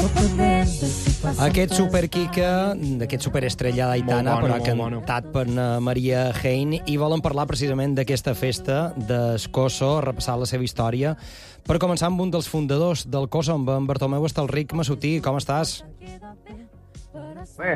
Aquest superquica, d'aquest superestrella d'Aitana, però cantat per Maria Hein, i volen parlar precisament d'aquesta festa d'Escosso, repassar la seva història. Per començar amb un dels fundadors del Coso, amb en Bartomeu Estalric Massutí. Com estàs? Bé,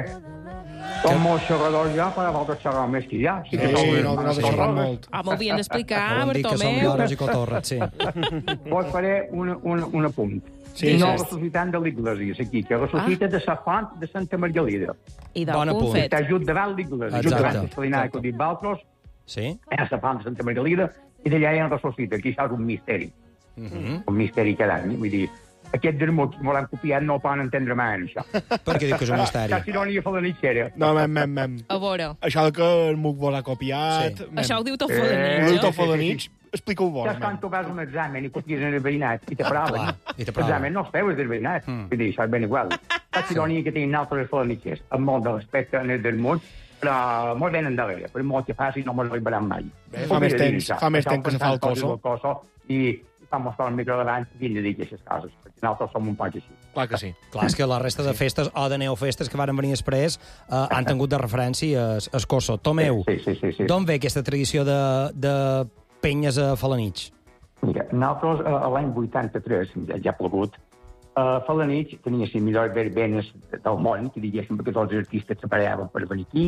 som molts xerradors ja, per a vosaltres xerrar més que ja. Sí, no xerrem molt. M'ho havien d'explicar, Volen dir que som Bartomeu. lloros i cotorres, sí. Vos faré un apunt. Sí, no sí. ressuscitant de l'Iglésia, aquí, que ressuscita de la font de Santa Margalida. I Bon del apunt. punt fet. Està just davant l'Iglésia, just Exacte. davant l'Escalinada que ho dic Valtros, Sí? a la font de Santa Margalida, i d'allà hi ha ressuscita. Aquí això és un misteri. Un misteri cada any. Vull dir, aquest vermut que m'ho copiat no ho poden entendre mai, això. Per què diu que és un misteri? Saps si no n'hi ha falanitxera? No, mem. A veure, Això que el Muc vol ha copiat... Sí. això ho diu tot Ho Folanich, diu eh? tot Folanich. Explica-ho vos, Saps quan tu vas a un examen i copies en el veïnat i t'aproven? Clar, i t'aproven. L'examen no es feu del veïnat. Vull dir, això és ben igual. Saps si no n'hi ha que tenen altres falanitxers, amb molt de respecte en el del món, però molt ben endarrere, per molt que faci no me'l arribaran mai. Fa més temps que se fa el Coso. I quan mos el micro davant, vinc de dir aquestes coses, perquè nosaltres som un poc així. Clar que sí. Clar, és que la resta de festes o de neofestes que varen venir després han tingut de referència a Escosso. Tomeu, Sí. d'on ve aquesta tradició de penyes a Falanich? Mira, nosaltres l'any 83, ja ha plogut, Falanich tenia les millors verbenes del món, que diguéssim, perquè tots els artistes s'aparellaven per venir aquí,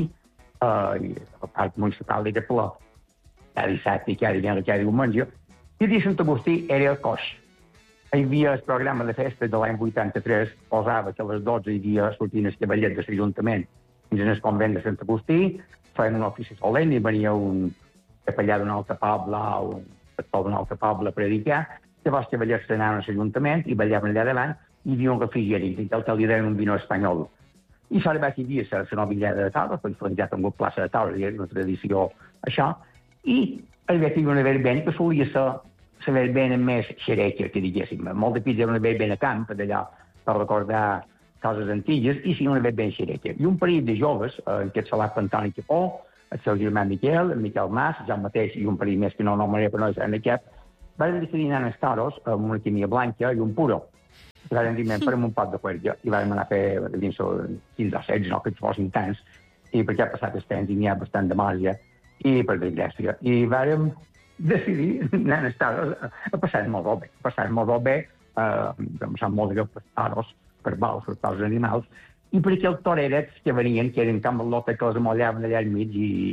i el parc municipal era ple, cada dissabte i cada diumenge, i el dia de Sant Agustí era el coix. Hi havia el programa de festa de l'any 83, posava que a les 12 hi havia sortint el cavallet de l'Ajuntament fins al convent de Sant Agustí, feien un ofici solemne i venia un capellà d'un altre poble o un pastor d'un altre poble a predicar. Llavors els cavallers s'anaven a l'Ajuntament i ballaven allà davant i hi havia un refrigeri, que li deien un vino espanyol. I això va aquí dir la novillada de Taures, perquè ja ha tingut plaça de Taures, i és una tradició això, i hi havia una verbena que solia ser la verbena més xereca, que diguéssim. Molt de fills era una verbena a camp, d'allà, per recordar coses antigues, i sí, una verbena xereca. I un parell de joves, aquest salat Antoni Capó, el seu germà Miquel, el Miquel Mas, jo mateix i un parell més que no nomenaré per no deixar en aquest, van decidir anar als toros amb una quimia blanca i un puro. I van dir, farem un pot de cuerja, i vam anar a fer dins 15 o 16, no que fossin tants, i perquè ha passat el temps i n'hi ha bastant de marge, i per desgràcia. I vàrem decidir anar als toros a passar molt bé, em sap molt greu per toros, per vols, per tots els animals, i perquè els torerets que venien, que eren com el lote que els amollaven allà al mig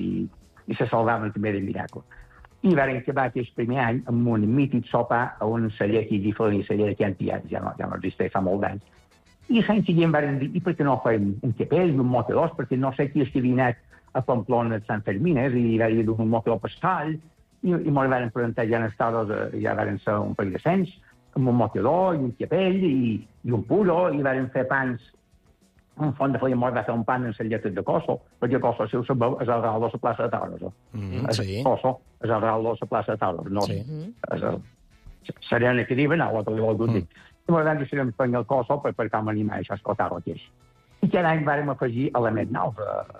i se salvaven també de miracle. I varen acabar aquest primer any amb un mític sopar a un celler que hi havia Folanich, celler que ja no existeix fa molt d'anys. I l'any següent varen dir, i per què no fem un capell i un motadors, perquè no sé qui havia anat a Pamplona de Sant Fermines i va dir un motador pascal, i me'l varen presentar ja en els toros, ja varen ser un parell de cents, amb un motador i un capell i un puro, i varen fer pans. Un font de feia molt va fer un pan en les lletres de Coso, perquè Coso, si ho sabeu, és el real de la plaça de Tauros. Sí. Coso és el real de la plaça de Tauros, no Sí. és el serena que diuen, no, que li vol dir. I per tant, decidem prendre el Coso per com animar això, escoltar el que és. I cada any vàrem afegir elements nous.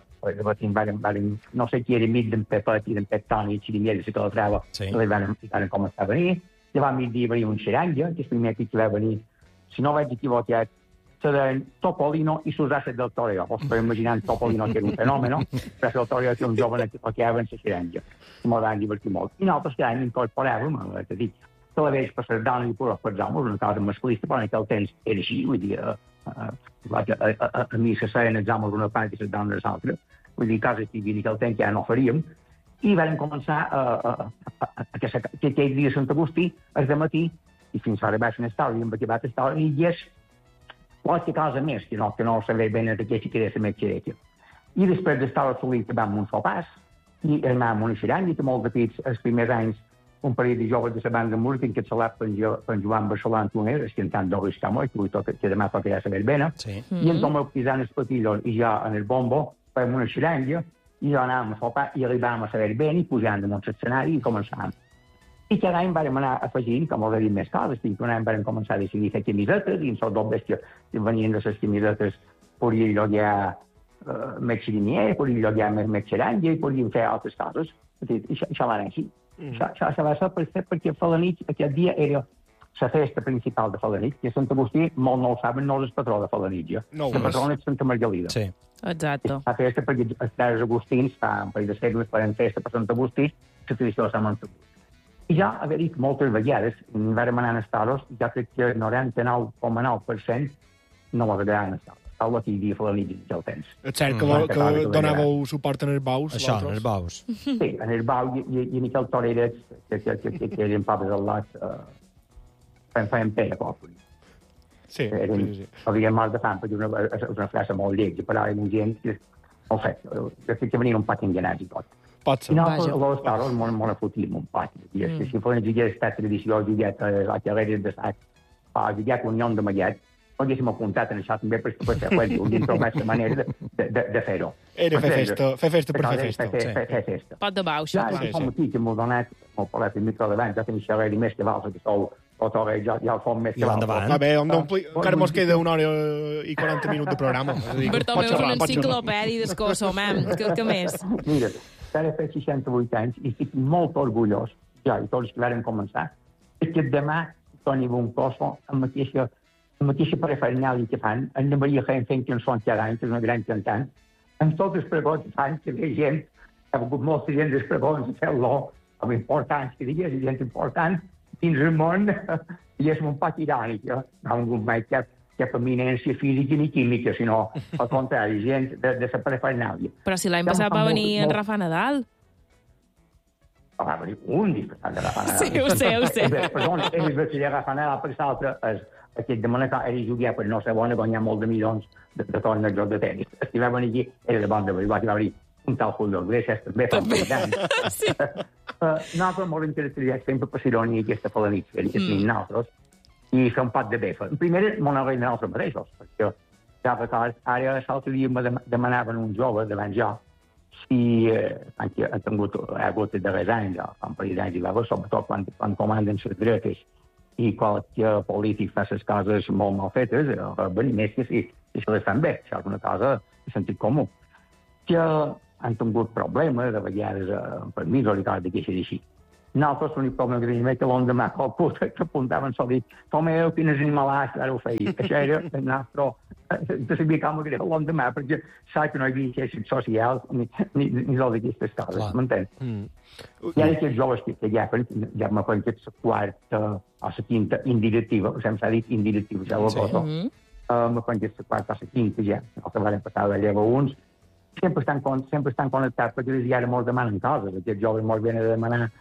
No sé qui era mig d'en Pepet i d'en Pep Toni, i Xirimieri, si que la trava, i varen començar a venir. Llavors, mig dia venia un xeranga, que és el primer que va venir, si no vaig equivocat, se deien Topolino i sus asset del toreo. Us podeu imaginar Topolino, que era un fenomen, però el toreo era un jove que tocava en la xeranga. I m'ho van divertir molt. I nosaltres cada any incorporàvem, que dic, que la veig per les dones i per els homes, una cosa masclista, però en aquell temps era així, vull dir, a mi se feien els homes una part i les dones l'altra, vull dir, coses que en aquell temps ja no faríem, i vam començar que aquell dia de Sant Agustí, el de matí, i fins ara baix una història, amb acabat història, i és qualque cosa més, que no sabia ben de què si queria ser més xereca. I després d'estar assolit que vam un sopars, i anàvem a una xeranga, i que molt de pits, els primers anys, un parell de joves de la banda de música, que s'ha per en Joan Barcelà Antoner, el cantant d'Obres Camó, que demà toca ja la verbena, i en Tomeu Pisant el Patillo i jo en el bombo, fèiem una xeranga, i jo anàvem a sopar, i arribàvem a la verbena, i pujant damunt l'escenari, i començàvem. I cada any vàrem anar afegint, com us he dit, més coses. Fins que un any vàrem començar a decidir fer camisetes, i en sol dos bèsties que venien de les camisetes podien llogar més xirimier, podien llogar més xeranga, i podien fer altres coses. Això va anar així. Això va ser perquè Falanich aquest dia era la festa principal de Felanitx, que Sant Agustí, molt no ho saben, no és el patró de Felanitx. La patrona és Santa Margalida. Sí. Exacte. La festa, perquè els pares agustins, fa un parell de segles, fan festa per Sant Agustí, la tradició de Sant Agustí. I ja, haver dit moltes vegades, vam anar a Estaros, ja crec que el 99,9% no m'agradaran a Estaros. Tal aquí dia Felanitx ja el tens. És cert que donàveu suport en els baus? Això, en els baus. Sí, en el bau i Miquel Toreres, que eren pobres al lat, feien pena poc. Sí. Havien mort de fam, perquè és una frase molt lletja, però hi ha gent que, no sé, que venien un pat enganats i tot. Pot ser. I nosaltres, a l'Estaros, m'ho fotíem un pat. I si Felanitx hagués estat tradició, juguet a la carrera de sac, juguet a Unió de Mallet, no haguéssim apuntat en això també per ser dintre la manera de fer-ho. Era fer festa per fer festa. Fer festa. Pot de bau, això. Ja, com aquí, que m'ho donat, m'ho parlat el micro davant, ja tenia xerrar més que vals, que sou, ja el fom més que vals. Va bé, encara mos queda 1 hora i 40 minuts de programa. Bertomeu és una enciclopèdia d'escosso, què més? Mira, ara fer 68 anys i estic molt orgullós, ja, i tots que varen començar, és que demà Toni Boncoso, amb la mateixa parafernàlia que fan, en Maria Jaén fent cançons cada any, que és una gran cantant, amb tots els pregons que fan, que ve gent, ha hagut molta gent dels pregons, fer-lo, amb importants, que digués, gent important, dins el món, i és un poc irònic, no ha hagut mai cap eminència física ni química, sinó, al contrari, gent de la parafernàlia. Però si l'any passat va venir en Rafa Nadal. Va venir un disfressat de Rafa Nadal. Sí, ho sé. Perdó, el vestit de Rafa Nadal, per l'altre, aquest de Manacà era jugar per no ser bona, guanyar molt de milions de tornes de joc de tenis. Si va venir aquí, era de bon de veritat, va venir un tal Julio Iglesias, també fa un tant. Nosaltres molt interessats sempre per Cironi i aquesta Felanitx, que tenim nosaltres, i fer un pot de befa. Primer, m'ho n'agraïm nosaltres mateixos, perquè ja record, ara l'altre dia me demanaven un jove davant jo, si ha hagut de darrers anys, fa un parell d'anys, sobretot quan comanden les dretes, i qualque polític fa les coses molt mal fetes, més que si se les fan bé, això és una cosa de sentit comú. Que han tingut problemes, de vegades, per mi, i coses d'aquestes així. Nosaltres, l'únic problema que tenim és que l'endemà, que apuntaven sol dir, Tomeu, quines animalats, ara ho feia. Això era el nostre... De saber com era l'endemà, perquè sap que no hi havia xarxes socials ni res d'aquestes coses, m'entens? I ara aquests joves que ja m'ha fet la quarta o la quinta indirectiva, sempre s'ha dit indirectiva, ja ho cosa, m'ha fet la quarta o la quinta ja, el que van passar de lleva uns, sempre estan connectats, perquè des d'ara molts demanen coses, aquests joves molt venen a demanar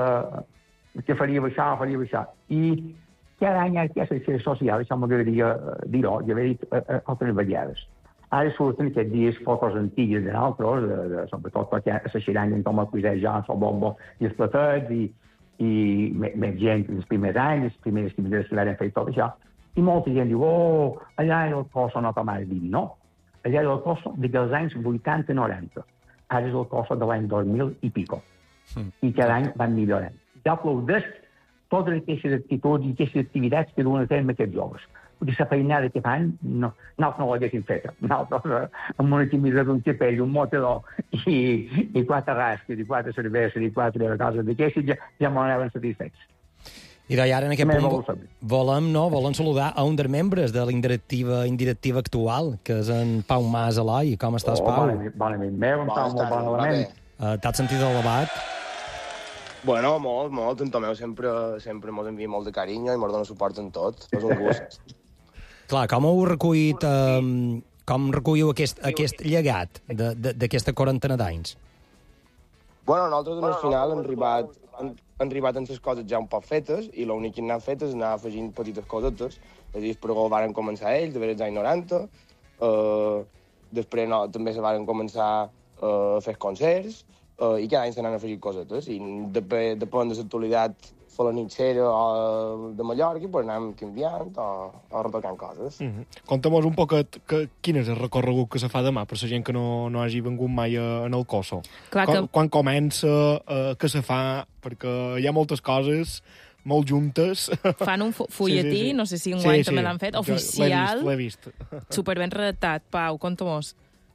que faria això, i cada any hi ha xarxes socials, això m'agradaria dir-ho, i haver dit altres vegades. Ara surten aquests dies fotos antigues de nosaltres, sobretot perquè a la Xiranya en com el Cuisat Jones, el Bombo i els Platets, i més gent dels primers anys, les primeres que l'han fet tot això, i molta gent diu, allà era el Coso, no com ara dit, no. Allà era el Coso dels anys 80-90. Ara és el Coso de l'any 2000 i pico. I cada any van millorant. Ja aplaudeix totes aquestes actituds i aquestes activitats que duen a terme aquests joves. Perquè la feinada que fan, nosaltres no l'haguéssim fet. Nosaltres, amb una camisa d'un capell, un motador, i 4 rasques, i 4 cerveses, i 4 coses d'aquestes, ja m'ho anaven satisfets. I ara, en aquest punt, volen saludar a un dels membres de la indirectiva actual, que és en Pau Mas Eloi. Com estàs, Pau? Bon amic meu, en Pau, molt bon element. T'has sentit elevat? Bueno, molt. En Tomeu sempre mos envia molt de carinyo i mos dona suport en tot. És un gust. Clar, com heu recollit... Com recolliu aquest llegat d'aquesta quarantena d'anys? Bueno, nosaltres al final hem arribat amb les coses ja un poc fetes i l'únic que hem fet és anar afegint petites cosetes. És a dir, el pregó van començar ells, de als anys 90, després també se van començar a fer concerts, i cada any s'han afegit cosetes. I depèn de l'actualitat felanitxera o de Mallorca, pues anem canviant o retocant coses. Conta'm un poc quin és el recorregut que se fa demà per la gent que no hagi vengut mai en el Coso. Quan comença, què se fa, perquè hi ha moltes coses molt juntes. Fan un fulletí, sí. No sé si enguany també l'han fet, oficial. L'he vist. Superben redactat. Pau, conta-mos.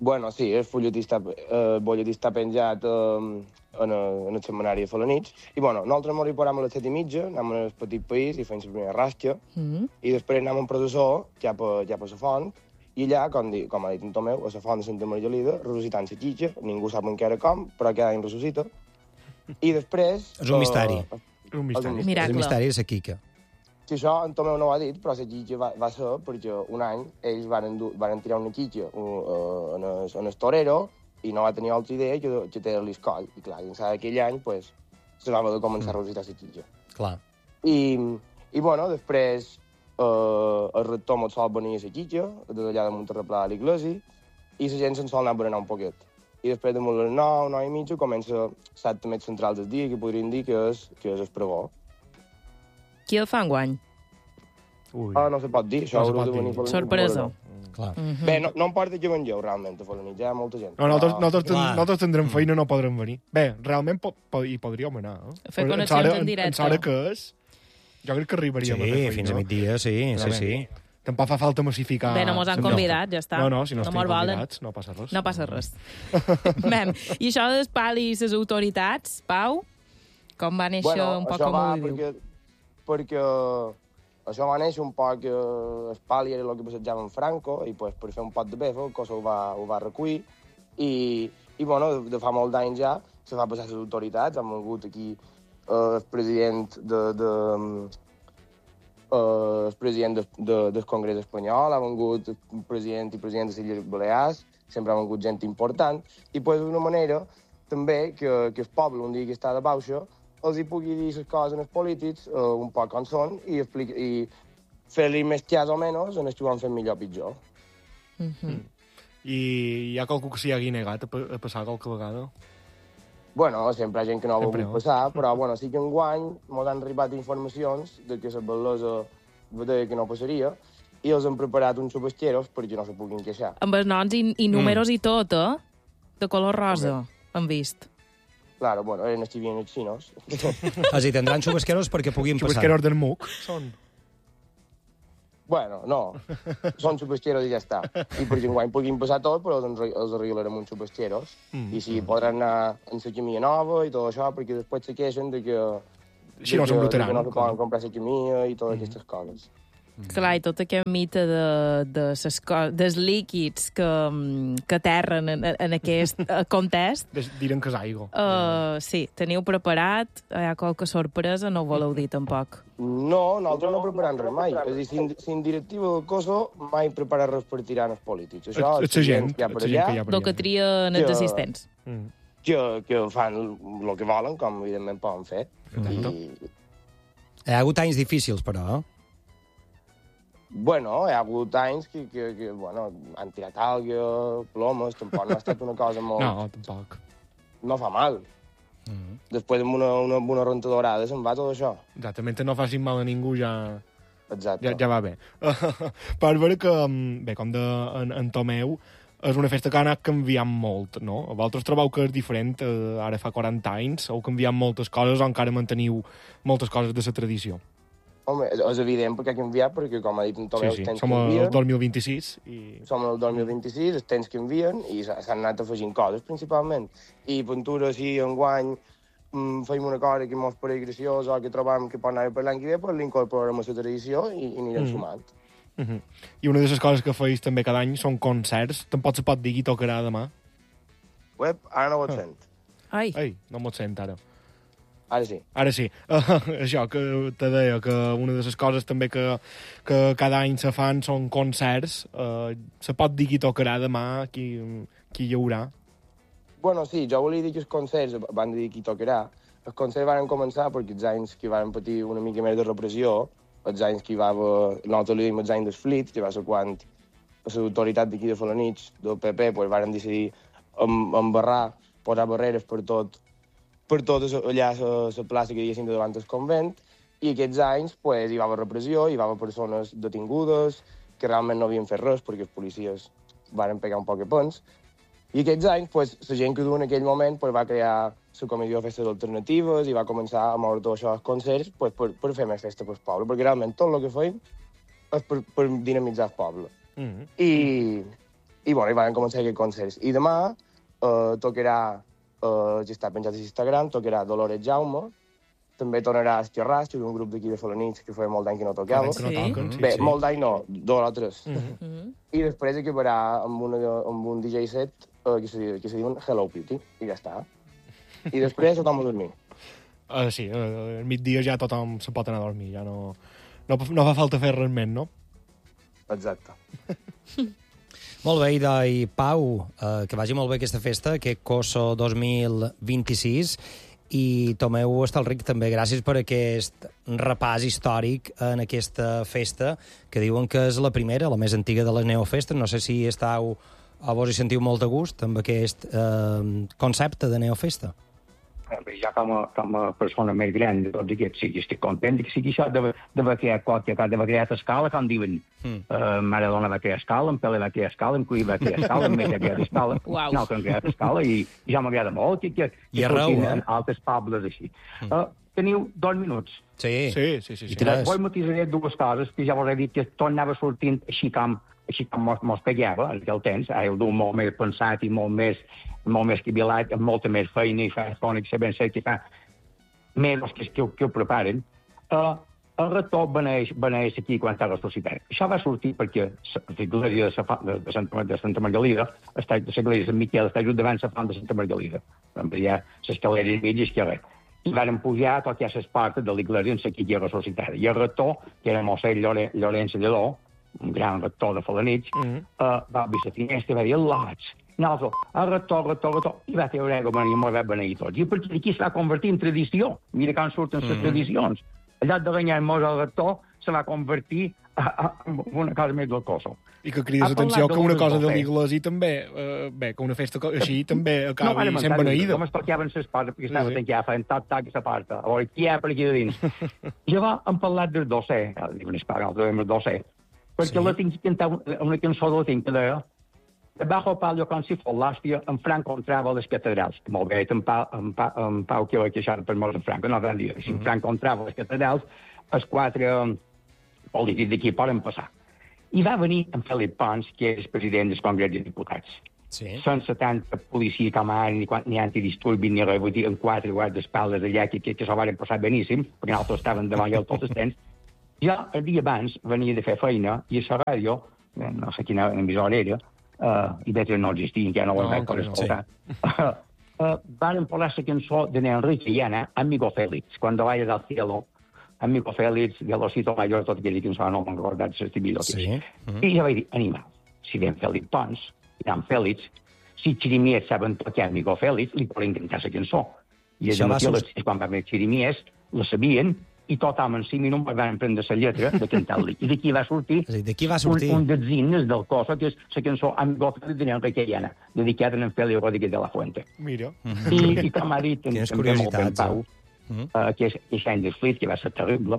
Bueno, sí, el butlletí està penjat en el setmanari de Felanitx. I, bueno, nosaltres ens reparem a les 7:30, anem al petit país i fem la primera rasca, i després anem en processó cap a la font, i allà, com ha dit en Tomeu, a la font de Santa Margalida, ressuscitant la xitxa, ningú sap encara com, però cada any ressuscita. I després... És un misteri. Un misteri. És un misteri de la Quica. Si això en Tomeu no ho ha dit, però la xitxa va ser perquè un any ells van tirar una xitxa en el torero i no va tenir altra idea que té l'escoll. I clar, dins d'aquell any, pues, se va haver de començar a recitar la xitxa. Clar. I bueno, després el rector mos sol venir a la xitxa, des d'allà de Monterreplà a l'església, i la gent se'n sol anar a berenar un poquet. I després de les 9, 9 i mitja, comença l'acte més central del dia, que podríem dir que és el pregó. Qui el fa enguany? No se pot dir, això No se haurà pot de venir... dir. Sorpresa. Clar. Bé, no em porta que vengeu, realment, a Felanitx, hi ha molta gent. No, nosaltres tindrem feina, no podrem venir. Bé, realment hi podríem anar. Fer connexions en directe. En sort que és, jo crec que arribaríem a fer feina. Sí, fins a migdia, sí. Tampoc fa falta massificar... Bé, no mos han convidat, ja està. No, si no estem convidats, no passa res. No passa res. Mem, i això dels pali i les autoritats, Pau, com va néixer un poc com ho diu? Perquè això va néixer un poc... El pali era el que passejava en Franco, i pues, per fer un pot de befa el cos ho va recollir, i bueno, de fa molt d'anys ja se va passar a les autoritats. Han vingut aquí el president del Congrés espanyol, ha vingut el president i president de les Illes Balears, sempre ha vingut gent important, i pues, d'una manera també que el poble, un dia que està de baixa, els hi pugui dir les coses als polítics un poc com són i fer-li més cas o menys en el que ho han fet millor o pitjor. I hi ha qualcú que s'hi hagi negat a passar qualque vegada? Bueno, sempre hi ha gent que no ha volgut passar, però bueno, sí que enguany ens han arribat informacions de que la bellesa deia que no passaria i els han preparat uns xubasqueros perquè no se puguin queixar. Amb els noms i números i tot, de color rosa, hem vist. Claro, bueno, eren els que havien els xinos. Així, tindran xubasqueros perquè puguin passar. Xubasqueros del MUC són... Bueno, no. Són xubasqueros i ja està. I perquè enguany puguin passar tot, però els arreglarem uns xubasqueros. I sí, podran anar en la camia nova i tot això, perquè després se queixen de que... Així no s'embrutaran. Que no se poden comprar la camia i totes aquestes coses. Clar, i tot aquest mite dels líquids que aterren en aquest context... Diren que és aigua. Sí, teniu preparat? Hi ha qualque sorpresa? No ho voleu dir, tampoc? No, nosaltres no preparem res mai. És a dir, sin directiva del COSO mai prepara res per tirar els polítics. Això és la gent que hi ha per allà. El que trien els assistents. Que fan el que volen, com evidentment poden fer. Hi ha hagut anys difícils, però, Bueno, hi ha hagut anys que bueno, han tirat algues, plomes, tampoc no ha estat una cosa molt... No, tampoc. No fa mal. Després amb una rentadorada se'n va tot això. Exactament, no facin mal a ningú ja... Exacte. Ja va bé. Per veure que, bé, com de en Tomeu, és una festa que ha anat canviant molt, no? Vosaltres trobeu que és diferent, ara fa 40 anys, heu canviat moltes coses o encara manteniu moltes coses de la tradició? Home, és evident perquè ha canviat, perquè, com ha dit en Tomeu, els temps canvien. Som el 2026. Som el 2026, els temps canvien i s'han anat afegint coses, principalment. I pintura, si enguany feim una cosa que mos pareix graciosa o que trobam que pot anar per l'any que ve, doncs l'incorporarem a la tradició i anirem sumant. I una de les coses que feis també cada any són concerts. Tampoc se pot dir qui tocarà demà. Ara no ho sent. Ai, no m'ho sent ara. Ara sí. Ara sí. Això que te deia, que una de les coses també que cada any se fan són concerts. Se pot dir qui tocarà demà, qui hi haurà? Bueno, sí, jo volia dir que els concerts van dir qui tocarà. Els concerts van començar perquè els anys que van patir una mica més de repressió, els anys que hi va haver, nosaltres li diem els anys dels flits, que va ser quan l'autoritat d'aquí de Felanitx, del PP, pues, van decidir embarrar, posar barreres per tot allà a la plaça que diguéssim de davant del convent, i aquests anys pues, hi va haver repressió, hi va haver persones detingudes que realment no havien fet res perquè els policies van pegar un poc de pens, i aquests anys pues, la gent que du en aquell moment pues, va crear la comissió de festes alternatives i va començar a moure tot això als concerts pues, per fer més festa pel poble, perquè realment tot el que feim és per dinamitzar el poble. I vam començar aquests concerts. I demà tocarà, ja està penjat a Instagram, tocarà Dolores Jaume, també tornarà a Esquerràs, que és un grup d'aquí de Felanitx que feia molt d'any que no tocava. Bé, molt d'any no, 2 o 3. I després acabarà amb un DJ set que se diuen Hello Beauty, i ja està. I després tothom a dormir. Sí, al migdia ja tothom se pot anar a dormir, ja no fa falta fer res més, no? Exacte. Molt bé, Ida i Pau, que vagi molt bé aquesta festa, aquest Coso 2026, i Tomeu Estalric, també gràcies per aquest repàs històric en aquesta festa, que diuen que és la primera, la més antiga de les neofestes. No sé si estàu a vos hi sentiu molt de gust amb aquest concepte de neofesta. Ja com a persona més gran de tots aquests, sí, estic content que sigui això d'haver creat escala, com diuen. Maradona va crear escala, en Pelé va crear escala, en Cuí va crear escala, en Messi va crear escala, no, que han creat escala, i ja m'agrada molt que en altres pobles així. Teniu 2 minuts. Sí. Vull matisaré 2 coses, que ja vos he dit que tot anava sortint així com mos pegava en aquell temps. Ara ho du molt més pensat i molt més quibilat, amb molta més feina i fa fònic, sabent ser que fa mesos que ho preparen. El rector beneix aquí quan està ressuscitat. Això va sortir perquè l'església de Santa Margalida, l'església de Sant Miquel, està just davant la font de Santa Margalida. Hi ha l'escalera i mig esquerra. I van pujar tot i a les portes de l'església en la quilla ressuscitada. I el rector, que era mossèn Llorenç Lledó, un gran rector de Felanitx, va obrir la finestra i va dir «Lots». Nosaltres, el rector, i va treure aigua i m'ho va beneir tots. I a partir d'aquí es va convertir en tradició. Mira com surten les tradicions. Al lloc de banyar-nos el rector, se va convertir en una cosa més del Coso. I que crides atenció que una cosa de l'església també, que una festa així també acabi sent beneïda. Com es tocaven les portes, perquè estava tancat, feien toc a la porta. A veure, qui hi ha per aquí de dins? Llavors hem parlat del dossè, diuen els pares, el dossè, perquè la tinc cantar una cançó de la tinc que deia «Debajo palio con si fos l'hòstia, en Franco entrava a les catedrals». Molt bé, en Pau que va queixar per mort en Franco, no van dir. Si en Franco entrava a les catedrals, els 4 polítics d'aquí poden passar. I va venir en Felip Pons, que és president del Congrés dels Diputats. Sense tanta policia com ara, ni antidisturbi, ni res, vull dir, en 4 guardaespaldes allà que s'ho van passar beníssim, perquè nosaltres estaven davant ja tot el temps. Jo, el dia abans, venia de fer feina, i a la ràdio, no sé quina emissora era, i d'altres no existien, que ja no ho vaig per escoltar, van posar la cançó de Enrique Llana, Amigo Félix, Cuando vayas al cielo, Amigo Félix, de l'Osito Mayor, tot aquella cançó, no m'han recordat l'estimidor. I jo vaig dir, animal, si ven Felip Pons, i en Félix, si Xirimies saben tocar Amigo Félix, li poden cantar la cançó. I quan va haver Xirimies, la sabien, i tothom en 5 minuts van prendre la lletra de cantar-li. I d'aquí va sortir un dels himnes del Coso, que és la cançó Amigo Félix de Enrique Llana, dedicada a en Félix Rodríguez de la Fuente. Mira. I com ha dit també molt ben Pau, que és any d'esflit, que va ser terrible.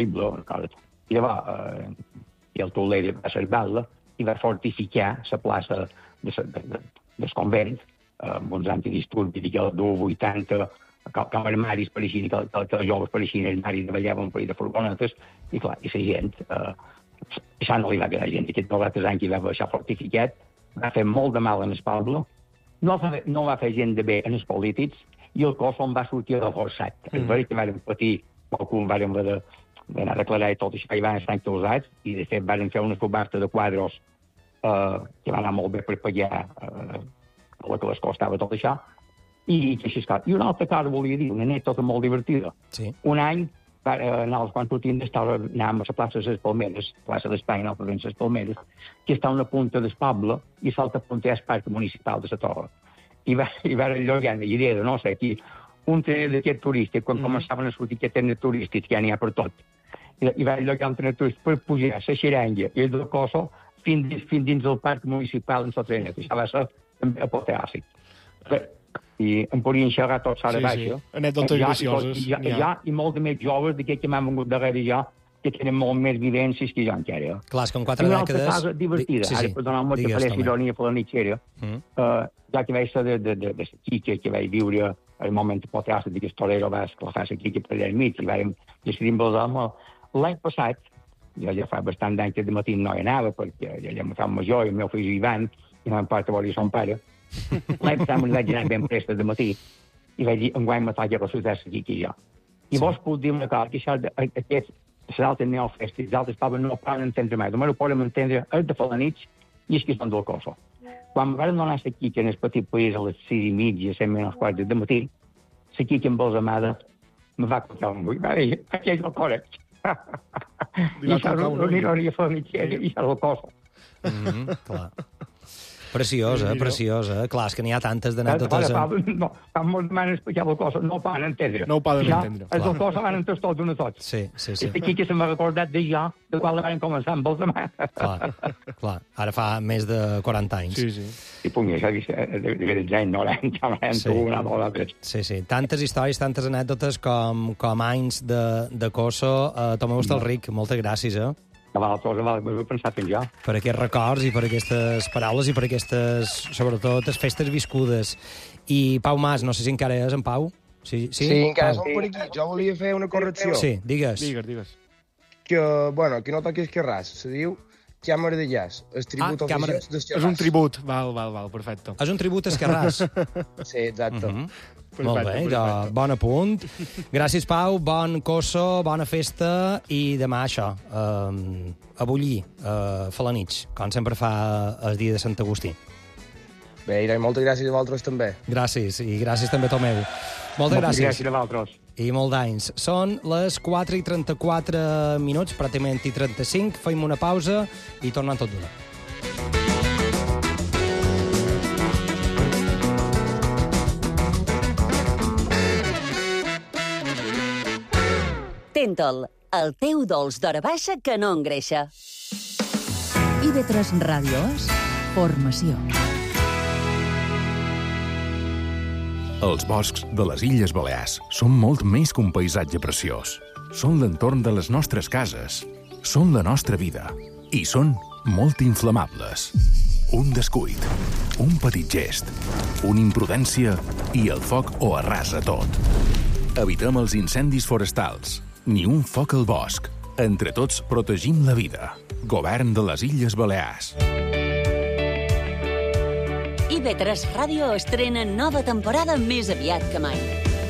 I llavors, el Toler va ser balla i va fortificar la plaça del convent, amb uns antidisturbis del 80, com armaris pareixien, que els joves pareixien armaris de ballaven per de furgonetes, i clar, i la gent, això no li va quedar gent. Aquest 90 anys que va deixar fortificat, va fer molt de mal en el poble, no va fer gent de bé en els polítics, i el cos on va sortir reforçat. És veritat que vàrem patir, qualcun vàrem d'anar a declarar tot això, i van estar encausats, i de fet vàrem fer una subhasta de quadros que va anar molt bé per pagar el que les costava tot això, i una altra cosa volia dir, una anècdota molt divertida. Un any, quan sortim anàvem a la plaça de les Palmeres, plaça d'Espanya, a la província de les Palmeres, que està a una punta del poble, i l'altra punta és el parc municipal de la Torre. I va llogar una idea de, no sé, aquí, un tren d'aquest turístic, quan començaven a sortir aquest tren turístic, que ja n'hi ha per tot, i va llogar un tren turístic per pujar la xeranga i el del Coso fins dins del parc municipal en la trenet. Això va ser també apoteòsic. I em podien xerrar tots a la baixa. Anècdotes gracioses. I molts més joves d'aquests que m'han vengut darrere jo, que tenen molt més vivències que jo encara. Clar, és que en 4 dècades... Una altra cosa divertida, ara per donar molta pareix ironia felanitxera, ja que vaig ser de la Quique, que vaig viure al moment apoteòsic que el Torero va esclafar la Quique per allà enmig, i vam decidir amb els homes. L'any passat, jo ja fa bastant d'anys que de matí no hi anava, perquè ja me fa major, i el meu fill Ivan, i anàvem pas a voler son pare. L'any passat me'n vaig anar ben presta de matí i vaig dir, enguany me toca a la ciutat aquí jo. I vos puc dir una cosa, que això, les altres neofestes, els altres pobles no poden entendre mai. Només ho podem entendre els de Falanich i els que són del Coso. Quan vam donar la quica en el petit país a les 6:30, 7 menys quarts de matí, la quica amb els amada me va contar un buit. Va dir, aquí és el correcte. I això l'uniroria Falanich i això és el Coso. Clar. Preciosa, preciosa. Clar, és que n'hi ha tantes d'anècdotes. No, quan mos demanen explicar la cosa, no ho poden entendre. No ho poden entendre. Els del Coso van entendre tots d'una tots. Sí. Aquí que se m'ha recordat de jo, de quan van començar amb els demà. Clar. Ara fa més de 40 anys. Sí. I puny, això de veritat, no l'hem Sí. Tantes històries, tantes anècdotes com anys de Coso. Tomeu Hostalric, moltes gràcies, ho he pensat en jo. Per aquests records i per aquestes paraules i per aquestes, sobretot, festes viscudes. I Pau Mas, no sé si encara és en Pau? Sí, encara som per aquí. Jo volia fer una correcció. Sí, digues. Que no toqui Esquerràs, se diu Càmera de Jazz, el tribut oficiós d'Esquerràs. És un tribut, val, perfecte. És un tribut a Esquerràs. Sí, exacte. Molt bé, bon apunt. Gràcies, Pau, bon Coso, bona festa, i demà això, a bullir, Falanich, com sempre fa el dia de Sant Agustí. Bé, i moltes gràcies a vosaltres també. Gràcies, i gràcies també a Tomeu. Moltes gràcies. Gràcies a vosaltres. I molt d'anys. Són les 4:34, pràcticament i 35. Fem una pausa i tornem tot d'una. Tentol, el teu dolç d'hora baixa que no engreixa. IB3 Ràdio és formació. Els boscs de les Illes Balears són molt més que un paisatge preciós. Són l'entorn de les nostres cases, són la nostra vida i són molt inflamables. Un descuit, un petit gest, una imprudència i el foc ho arrasa tot. Evitem els incendis forestals, ni un foc al bosc. Entre tots protegim la vida. Govern de les Illes Balears. IB3 Ràdio estrena nova temporada més aviat que mai.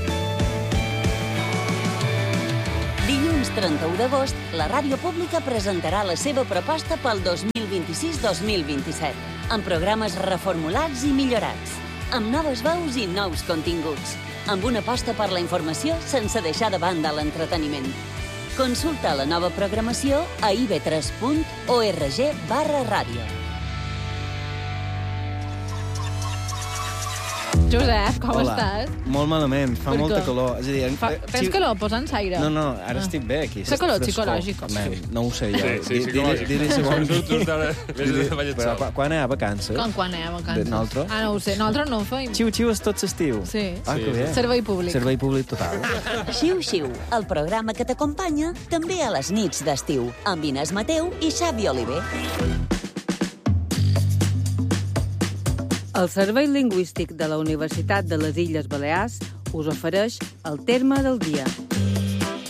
Dilluns 31 d'agost, la ràdio pública presentarà la seva proposta pel 2026-2027, amb programes reformulats i millorats, amb noves veus i nous continguts, amb una aposta per la informació sense deixar de banda l'entreteniment. Consulta la nova programació a ib3.org/ràdio. Josep, com estàs? Molt malament, fa molta calor. És a dir, tens calor? Posa'ns aire. No, ara estic bé aquí. Fa calor psicològic. No ho sé jo. Diré segons. Quan hi ha vacances? Quan hi ha vacances? Nosaltres? No ho sé, nosaltres no ho feim. Xiu-xiu és tot l'estiu. Sí. Que bé. Servei públic. Servei públic total. Xiu-xiu, el programa que t'acompanya també a les nits d'estiu, amb Inés Mateu i Xavi Oliver. El Servei Lingüístic de la Universitat de les Illes Balears us ofereix el terme del dia.